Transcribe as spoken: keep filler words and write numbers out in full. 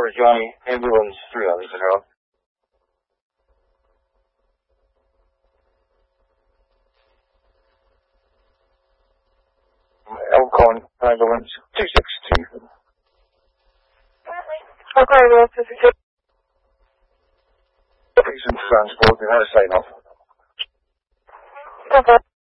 four, Johnny, ambulance three on this road. Elkhorn, ambulance two six two. Okay, ambulance two six two. Patient transport, we had a sign off. Okay.